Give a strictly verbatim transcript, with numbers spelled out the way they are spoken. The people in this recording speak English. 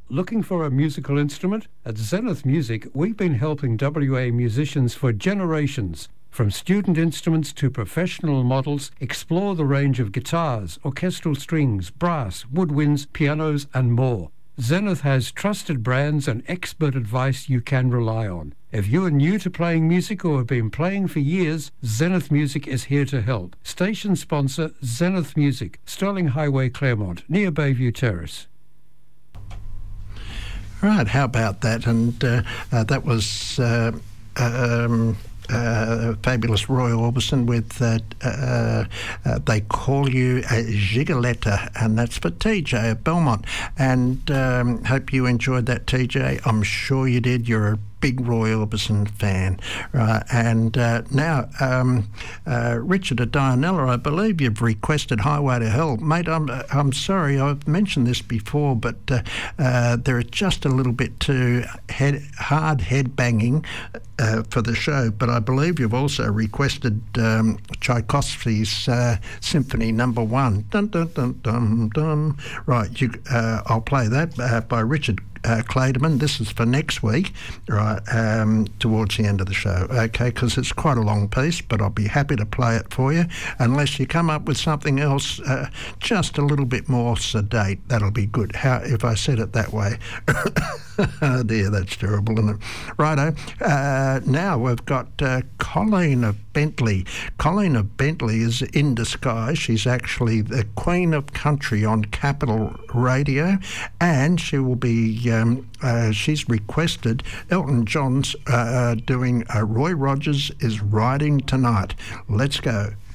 Looking for a musical instrument? At Zenith Music, we've been helping W A musicians for generations. From student instruments to professional models, explore the range of guitars, orchestral strings, brass, woodwinds, pianos and more. Zenith has trusted brands and expert advice you can rely on. If you are new to playing music or have been playing for years, Zenith Music is here to help. Station sponsor Zenith Music, Sterling Highway, Claremont, near Bayview Terrace. Right, how about that? And uh, uh, that was uh, um, uh, fabulous Roy Orbison with uh, uh, uh, They Call You a Gigoletta, and that's for T J at Belmont. And um, hope you enjoyed that, T J. I'm sure you did. You're a big Roy Orbison fan, right? And uh, now, um, uh, Richard at Dianella, I believe you've requested Highway to Hell. Mate, I'm I'm sorry, I've mentioned this before, but uh, uh, there is just a little bit too head, hard head banging uh, for the show, but I believe you've also requested um, Tchaikovsky's uh, Symphony Number One. Dun, dun, dun, dun, dun. Right, you, uh, I'll play that uh, by Richard Uh, Clayderman. This is for next week, right, um, towards the end of the show, okay, because it's quite a long piece, but I'll be happy to play it for you, unless you come up with something else uh, just a little bit more sedate. That'll be good. How if I said it that way? Oh dear, that's terrible, isn't it? Righto, uh, now we've got uh, Colleen of Bentley. Colleen of Bentley is in disguise. She's actually the Queen of Country on Capital Radio, and she will be Um, uh, she's requested Elton John's uh, doing uh, Roy Rogers is Riding Tonight. Let's go.